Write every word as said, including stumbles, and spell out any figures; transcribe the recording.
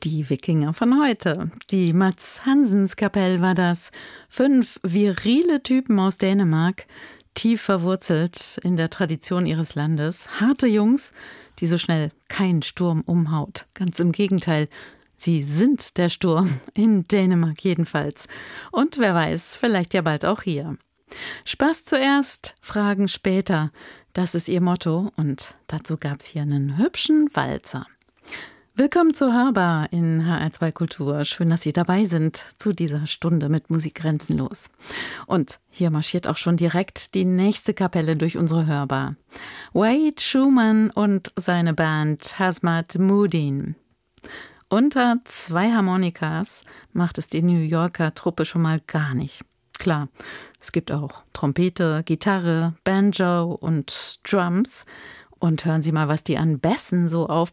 Die Wikinger von heute. Die Mats Hansens Kapell war das. Fünf virile Typen aus Dänemark, tief verwurzelt in der Tradition ihres Landes. Harte Jungs, die so schnell kein Sturm umhaut. Ganz im Gegenteil. Sie sind der Sturm, in Dänemark jedenfalls. Und wer weiß, vielleicht ja bald auch hier. Spaß zuerst, Fragen später. Das ist ihr Motto und dazu gab's hier einen hübschen Walzer. Willkommen zur Hörbar in H R zwei Kultur. Schön, dass Sie dabei sind zu dieser Stunde mit Musik grenzenlos. Und hier marschiert auch schon direkt die nächste Kapelle durch unsere Hörbar. Wade Schumann und seine Band Hazmat Mudin. Unter zwei Harmonikas macht es die New Yorker Truppe schon mal gar nicht. Klar, es gibt auch Trompete, Gitarre, Banjo und Drums. Und hören Sie mal, was die an Bässen so auf